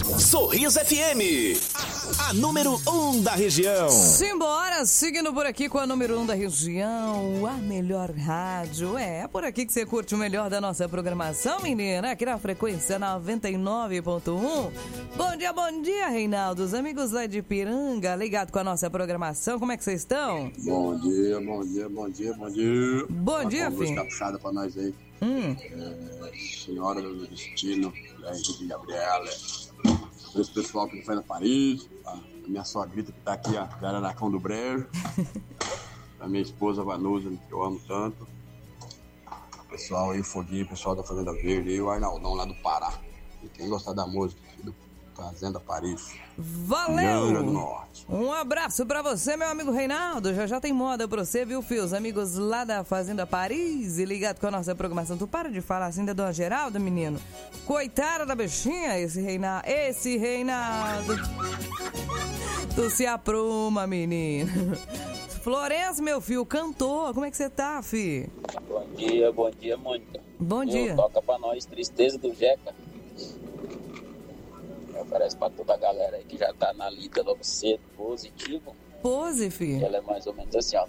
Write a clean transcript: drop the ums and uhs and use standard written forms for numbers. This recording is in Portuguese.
Sorriso FM, a número 1 da região. Simbora, seguindo por aqui com a número 1 da região, a melhor rádio. É por aqui que você curte o melhor da nossa programação, menina, aqui na frequência 99.1. Bom dia, Reinaldo. Os amigos lá de Piranga, ligado com a nossa programação, como é que vocês estão? Bom dia. Bom dia, filho. Uma puxada pra nós aí. Senhora do Destino, Henrique Gabriela, esse pessoal que foi na Paris, a minha sogrita que tá aqui, a Jararacão do Brejo, a minha esposa Vanusa, que eu amo tanto, o pessoal aí, o Foguinho, o pessoal da Fazenda Verde, e o Arnaldão lá do Pará. E quem gostar da música do Fazenda Paris. Valeu! Do Norte. Um abraço pra você, meu amigo Reinaldo. Já tem moda pra você, viu, filho? Os amigos lá da Fazenda Paris e ligado com a nossa programação. Tu para de falar assim da Dona Geralda, menino? Coitada da bichinha, esse Reinaldo. Tu se apruma, menino. Florencio, meu filho, cantor. Como é que você tá, filho? Bom dia, Mônica. Bom dia. Toca pra nós Tristeza do Jeca. Oferece pra toda a galera aí que já tá na lida logo cedo, positivo. Pose, filho. Ela é mais ou menos assim, ó.